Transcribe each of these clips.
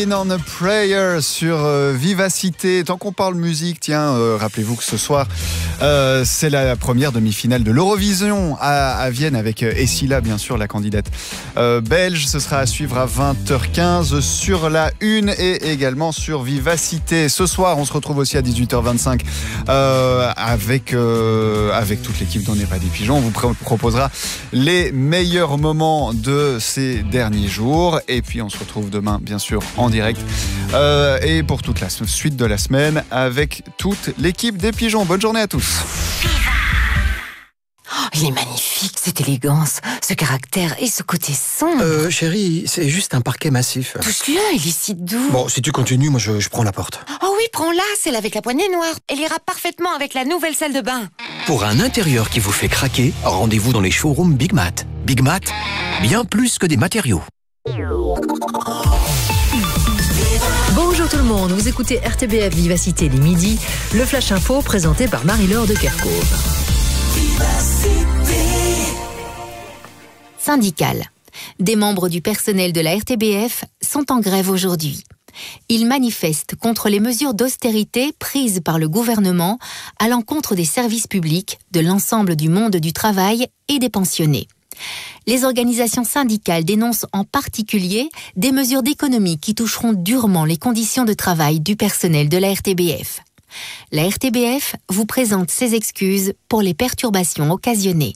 On a Prayer sur Vivacité. Tant qu'on parle musique, tiens, rappelez-vous que ce soir, c'est la première demi-finale de l'Eurovision à Vienne avec Essila, bien sûr, la candidate belge. Ce sera à suivre à 20h15 sur la Une et également sur Vivacité. Ce soir, on se retrouve aussi à 18h25 avec toute l'équipe d'On n'est pas des pigeons. On vous proposera les meilleurs moments de ces derniers jours. Et puis, on se retrouve demain, bien sûr, en direct et pour toute la suite de la semaine avec toute l'équipe des pigeons. Bonne journée à tous. Oh, il est magnifique, cette élégance, ce caractère et ce côté sombre. Chérie, c'est juste un parquet massif. Touche-le, il est si doux. Bon, si tu continues, moi je prends la porte. Oh oui, prends-la, celle avec la poignée noire. Elle ira parfaitement avec la nouvelle salle de bain. Pour un intérieur qui vous fait craquer, rendez-vous dans les showrooms Big Mat. Big Mat, bien plus que des matériaux. Bonjour tout le monde, vous écoutez RTBF Vivacité les midis, le Flash Info présenté par Marie-Laure de Kerkhove. Syndicale. Des membres du personnel de la RTBF sont en grève aujourd'hui. Ils manifestent contre les mesures d'austérité prises par le gouvernement à l'encontre des services publics, de l'ensemble du monde du travail et des pensionnés. Les organisations syndicales dénoncent en particulier des mesures d'économie qui toucheront durement les conditions de travail du personnel de la RTBF. La RTBF vous présente ses excuses pour les perturbations occasionnées.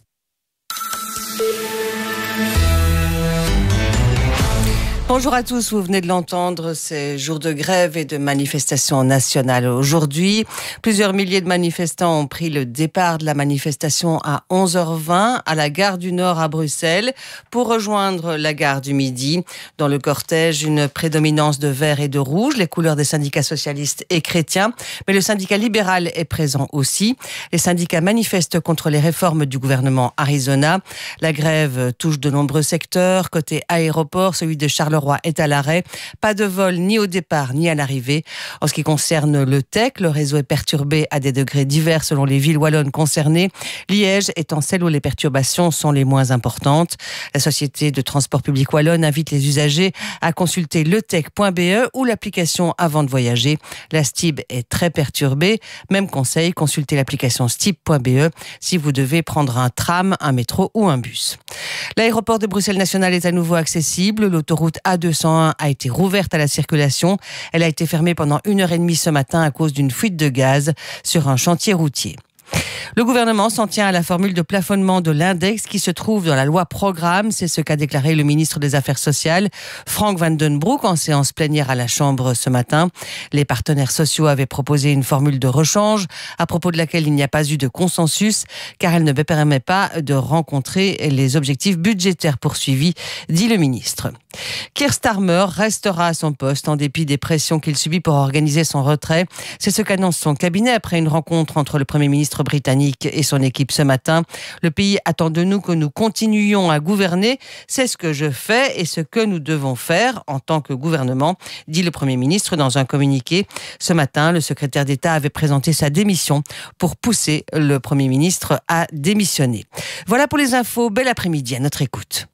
Bonjour à tous, vous venez de l'entendre, c'est jour de grève et de manifestation nationale aujourd'hui. Plusieurs milliers de manifestants ont pris le départ de la manifestation à 11h20 à la gare du Nord à Bruxelles pour rejoindre la gare du Midi. Dans le cortège, une prédominance de vert et de rouge, les couleurs des syndicats socialistes et chrétiens, mais le syndicat libéral est présent aussi. Les syndicats manifestent contre les réformes du gouvernement Arizona. La grève touche de nombreux secteurs. Côté aéroport, celui de Charleroi est à l'arrêt. Pas de vol ni au départ ni à l'arrivée. En ce qui concerne le TEC, le réseau est perturbé à des degrés divers selon les villes wallonnes concernées. Liège étant celle où les perturbations sont les moins importantes. La société de transport public wallonne invite les usagers à consulter letec.be ou l'application avant de voyager. La STIB est très perturbée. Même conseil, consultez l'application stib.be si vous devez prendre un tram, un métro ou un bus. L'aéroport de Bruxelles National est à nouveau accessible. L'autoroute A201 a été rouverte à la circulation. Elle a été fermée pendant 1h30 ce matin à cause d'une fuite de gaz sur un chantier routier. Le gouvernement s'en tient à la formule de plafonnement de l'index qui se trouve dans la loi programme. C'est ce qu'a déclaré le ministre des Affaires sociales, Frank Van Den Broek, en séance plénière à la Chambre ce matin. Les partenaires sociaux avaient proposé une formule de rechange à propos de laquelle il n'y a pas eu de consensus car elle ne permet pas de rencontrer les objectifs budgétaires poursuivis, dit le ministre. Keir Starmer restera à son poste en dépit des pressions qu'il subit pour organiser son retrait. C'est ce qu'annonce son cabinet après une rencontre entre le Premier ministre britannique et son équipe ce matin. Le pays attend de nous que nous continuions à gouverner. C'est ce que je fais et ce que nous devons faire en tant que gouvernement, dit le Premier ministre dans un communiqué. Ce matin, le secrétaire d'État avait présenté sa démission pour pousser le Premier ministre à démissionner. Voilà pour les infos. Bel après-midi à notre écoute.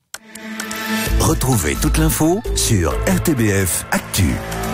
Retrouvez toute l'info sur RTBF Actu.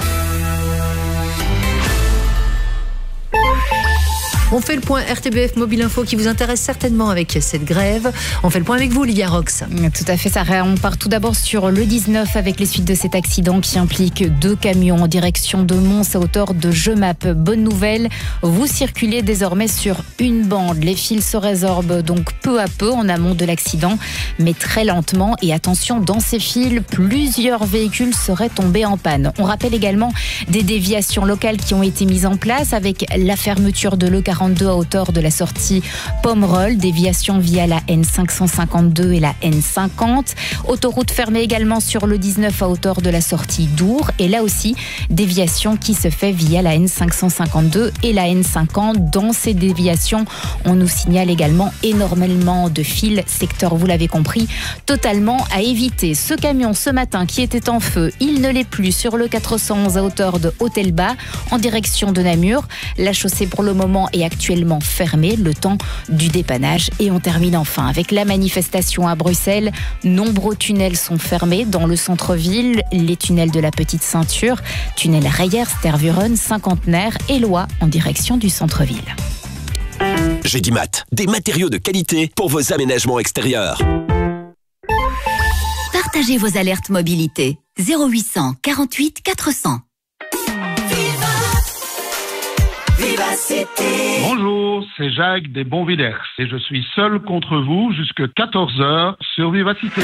On fait le point RTBF Mobile Info qui vous intéresse certainement avec cette grève. On fait le point avec vous, Olivia Rox. Tout à fait, Sarah. On part tout d'abord sur le 19 avec les suites de cet accident qui implique 2 camions en direction de Mons à hauteur de Jemappes. Bonne nouvelle, vous circulez désormais sur une bande. Les fils se résorbent donc peu à peu en amont de l'accident, mais très lentement. Et attention, dans ces fils, plusieurs véhicules seraient tombés en panne. On rappelle également des déviations locales qui ont été mises en place avec la fermeture de l'E42 à hauteur de la sortie Pomerol, déviation via la N552 et la N50. Autoroute fermée également sur le 19 à hauteur de la sortie d'Our. Et là aussi, déviation qui se fait via la N552 et la N50. Dans ces déviations, on nous signale également énormément de fils, secteur, vous l'avez compris, totalement à éviter. Ce camion ce matin qui était en feu, il ne l'est plus sur le 411 à hauteur de Hôtel-Bas en direction de Namur. La chaussée pour le moment est actuellement fermé le temps du dépannage. Et on termine enfin avec la manifestation à Bruxelles. Nombreux tunnels sont fermés dans le centre-ville. Les tunnels de la Petite Ceinture, tunnel Reyers, Tervuren, Cinquantenaire et Lois en direction du centre-ville. Gédimat, des matériaux de qualité pour vos aménagements extérieurs. Partagez vos alertes mobilité. 0800 48 400. Vivacité. Bonjour, c'est Jacques des Bonvillers et je suis seul contre vous jusqu'à 14h sur Vivacité.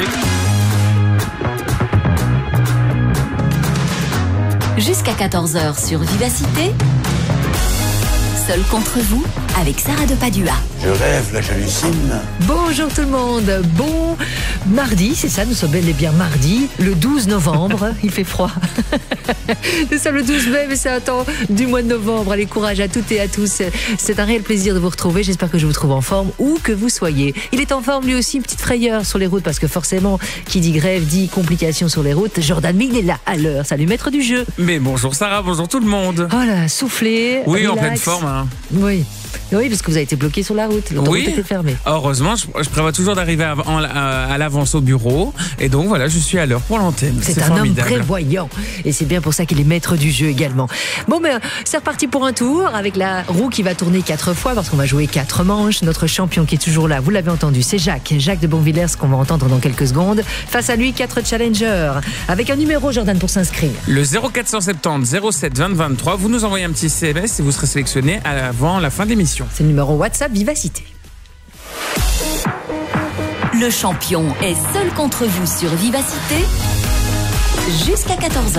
Jusqu'à 14h sur Vivacité. Seul contre vous, avec Sarah de Padua. Je rêve, là j'hallucine. Bonjour tout le monde, bon mardi, c'est ça, nous sommes bel et bien mardi, le 12 novembre, il fait froid. Nous sommes le 12 mai, mais c'est un temps du mois de novembre. Allez, courage à toutes et à tous. C'est un réel plaisir de vous retrouver, j'espère que je vous trouve en forme, où que vous soyez. Il est en forme lui aussi, une petite frayeur sur les routes, parce que forcément, qui dit grève, dit complications sur les routes. Jordan Ming est là à l'heure, salut maître du jeu. Mais bonjour Sarah, bonjour tout le monde. Oh là, soufflé. Oui, relax. En pleine forme. Hein. Oui, parce que vous avez été bloqué sur la route. L'autoroute était fermée. Heureusement, je prévois toujours d'arriver à l'avance au bureau. Et donc voilà, je suis à l'heure pour l'antenne. C'est un homme prévoyant. Et c'est bien pour ça qu'il est maître du jeu également. Bon, mais c'est reparti pour un tour avec la roue qui va tourner 4 fois parce qu'on va jouer 4 manches. Notre champion qui est toujours là, vous l'avez entendu, c'est Jacques de Bonvillers qu'on va entendre dans quelques secondes. Face à lui, 4 challengers. Avec un numéro, Jordan, pour s'inscrire. Le 0470 07 20 23. Vous nous envoyez un petit SMS et vous serez sélectionné avant la fin de l'émission. C'est le numéro WhatsApp Vivacité. Le champion est seul contre vous sur Vivacité jusqu'à 14h.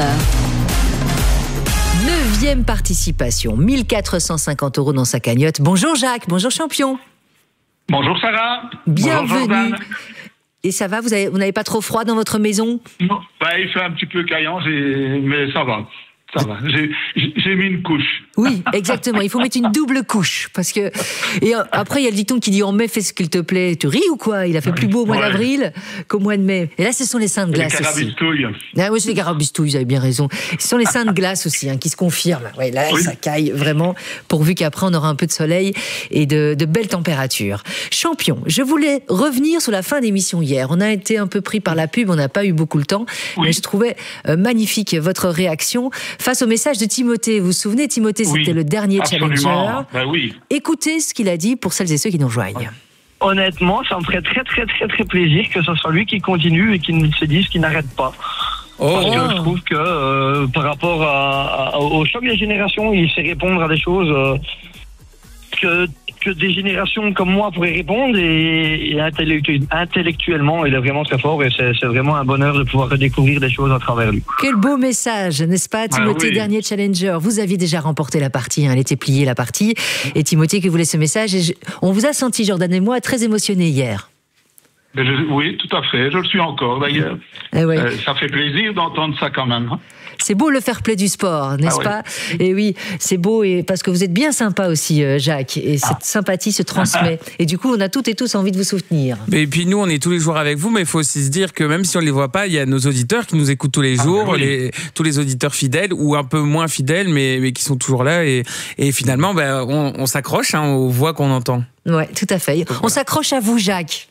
9e participation, 1450 € dans sa cagnotte. Bonjour Jacques, bonjour champion. Bonjour Sarah. Bienvenue. Bonjour Et ça va, vous n'avez pas trop froid dans votre maison? Non, il fait un petit peu caillant, mais ça va. Ça va, j'ai mis une couche. Oui, exactement. Il faut mettre une double couche. Parce que... Et après, il y a le dicton qui dit en mai, fais ce qu'il te plaît. Tu ris ou quoi? Il a fait plus beau au mois d'avril qu'au mois de mai. Et là, ce sont les seins de glace aussi. Les carabistouilles. Ah oui, c'est les carabistouilles, vous avez bien raison. Ce sont les seins de glace aussi, qui se confirment. Ouais, là, oui. Ça caille vraiment, pourvu qu'après, on aura un peu de soleil et de belles températures. Champion, je voulais revenir sur la fin d'émission hier. On a été un peu pris par la pub, on n'a pas eu beaucoup le temps. Oui. Mais je trouvais magnifique votre réaction face au message de Timothée. Vous vous souvenez, Timothée, c'était le dernier challenger. Oui. Écoutez ce qu'il a dit pour celles et ceux qui nous rejoignent. Honnêtement, ça me ferait très très très très plaisir que ce soit lui qui continue et qu'il se dise qu'il n'arrête pas. Parce que je trouve que par rapport au choc des générations, il sait répondre à des choses que des générations comme moi pourraient répondre et intellectuellement, il est vraiment très fort et c'est vraiment un bonheur de pouvoir redécouvrir des choses à travers lui. Quel beau message, n'est-ce pas, Timothée, dernier challenger. Vous aviez déjà remporté la partie, elle était pliée la partie, et Timothée qui voulait ce message. Et on vous a senti, Jordan et moi, très émotionnés hier. Oui, tout à fait, je le suis encore d'ailleurs. Ça fait plaisir d'entendre ça quand même. C'est beau le fair play du sport, n'est-ce pas? Et oui, c'est beau et parce que vous êtes bien sympa aussi, Jacques, et cette sympathie se transmet. Et du coup, on a toutes et tous envie de vous soutenir. Et puis nous, on est tous les jours avec vous, mais il faut aussi se dire que même si on ne les voit pas, il y a nos auditeurs qui nous écoutent tous les jours, tous les auditeurs fidèles ou un peu moins fidèles, mais qui sont toujours là. Et finalement, on s'accroche aux voix qu'on entend. Ouais, tout à fait. On s'accroche à vous, Jacques.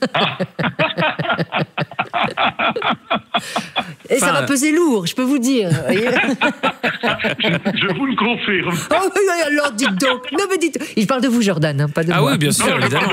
Et ça va peser lourd, je peux vous dire. Je vous le confirme. Oh oui, alors dites donc. Non mais dites. Il parle de vous, Jordan, pas de moi. Ah oui, bien sûr, évidemment.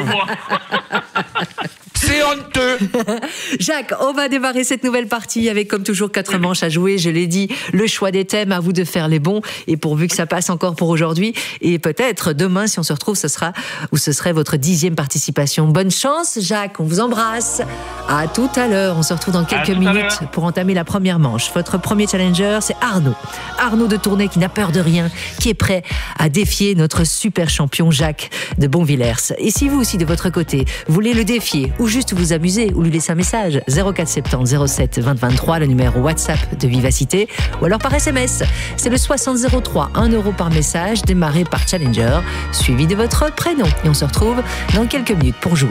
C'est honteux. Jacques, on va démarrer cette nouvelle partie avec, comme toujours, 4 manches à jouer. Je l'ai dit, le choix des thèmes, à vous de faire les bons. Et pourvu que ça passe encore pour aujourd'hui. Et peut-être demain, si on se retrouve, ce serait votre 10e participation. Bonne chance, Jacques. On vous embrasse. À tout à l'heure. On se retrouve dans quelques minutes pour entamer la première manche. Votre premier challenger, c'est Arnaud. Arnaud de Tournai qui n'a peur de rien, qui est prêt à défier notre super champion Jacques de Bonvillers. Et si vous aussi, de votre côté, voulez le défier ou juste vous amuser ou lui laisser un message, 0470 07 20 23, le numéro WhatsApp de Vivacité, ou alors par SMS. C'est le 6003, 1 € par message, démarré par Challenger, suivi de votre prénom. Et on se retrouve dans quelques minutes pour jouer.